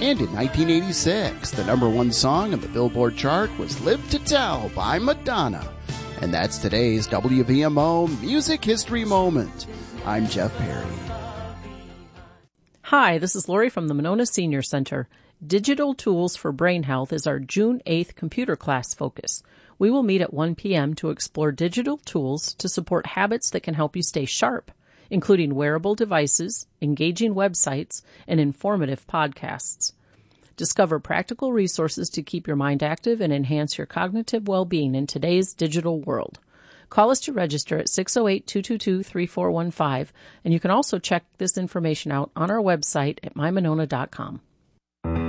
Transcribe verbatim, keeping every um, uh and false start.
And in nineteen eighty-six, the number one song on the Billboard chart was Live to Tell by Madonna. And that's today's W V M O Music History Moment. I'm Jeff Perry. Hi, this is Lori from the Monona Senior Center. Digital Tools for Brain Health is our June eighth computer class focus. We will meet at one p.m. to explore digital tools to support habits that can help you stay sharp, including wearable devices, engaging websites, and informative podcasts. Discover practical resources to keep your mind active and enhance your cognitive well-being in today's digital world. Call us to register at six oh eight, two two two, three four one five, and you can also check this information out on our website at my monona dot com.